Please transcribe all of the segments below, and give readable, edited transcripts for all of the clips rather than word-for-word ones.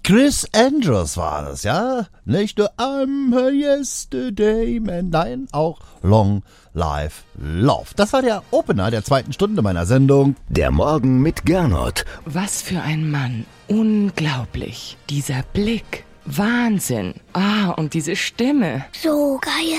Chris Andrews war das, ja? Nicht nur I'm a Yesterday Man, nein, auch Long Live Love. Das war der Opener der 2. Stunde meiner Sendung. Der Morgen mit Gernot. Was für ein Mann. Unglaublich. Dieser Blick. Wahnsinn. Und diese Stimme. So geil.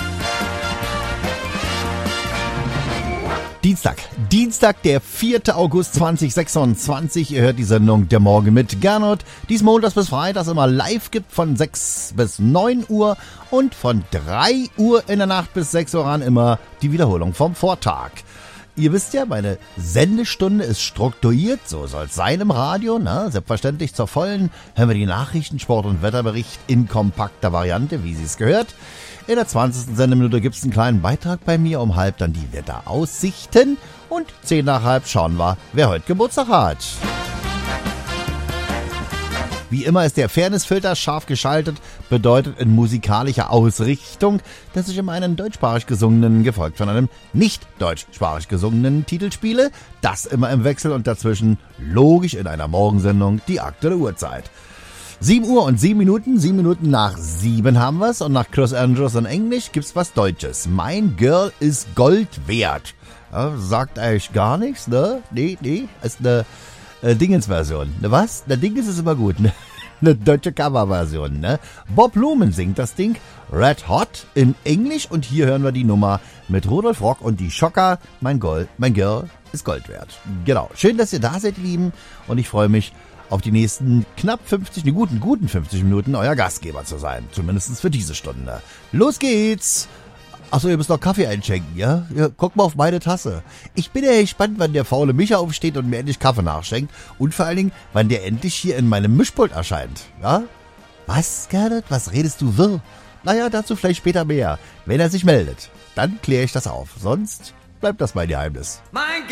Dienstag, der 4. August 2026. Ihr hört die Sendung Der Morgen mit Gernot, die es montags bis freitags immer live gibt von 6 bis 9 Uhr und von 3 Uhr in der Nacht bis 6 Uhr an immer die Wiederholung vom Vortag. Ihr wisst ja, meine Sendestunde ist strukturiert, so soll es sein im Radio, ne? Selbstverständlich zur vollen hören wir die Nachrichten, Sport- und Wetterbericht in kompakter Variante, wie sie es gehört. In der 20. Sendeminute gibt es einen kleinen Beitrag bei mir, um halb dann die Wetteraussichten und 10 nach halb schauen wir, wer heute Geburtstag hat. Wie immer ist der Fairnessfilter scharf geschaltet, bedeutet in musikalischer Ausrichtung, dass ich immer einen deutschsprachig gesungenen, gefolgt von einem nicht deutschsprachig gesungenen Titel spiele. Das immer im Wechsel und dazwischen logisch in einer Morgensendung die aktuelle Uhrzeit. 7 Uhr und 7 Minuten, 7 Minuten nach 7 haben wir's und nach Chris Andrews in Englisch gibt's was Deutsches. Mein Girl ist Gold wert. Ja, sagt eigentlich gar nichts, ne? Nee, ist eine Dingens-Version. Ne, was? Der Dingens ist immer gut, ne? Eine deutsche Cover-Version, ne? Bob Lumen singt das Ding Red Hot in Englisch und hier hören wir die Nummer mit Rudolf Rock und die Schocker. Mein Girl ist Gold wert. Genau. Schön, dass ihr da seid, ihr Lieben, und ich freue mich auf die nächsten knapp 50, guten 50 Minuten euer Gastgeber zu sein. Zumindest für diese Stunde. Los geht's! Achso, ihr müsst noch Kaffee einschenken, ja? Guckt mal auf meine Tasse. Ich bin ja gespannt, wann der faule Micha aufsteht und mir endlich Kaffee nachschenkt. Und vor allen Dingen, wann der endlich hier in meinem Mischpult erscheint. Ja? Was, Gernot? Was redest du wirr? Naja, dazu vielleicht später mehr. Wenn er sich meldet, dann kläre ich das auf. Sonst bleibt das mein Geheimnis. Mein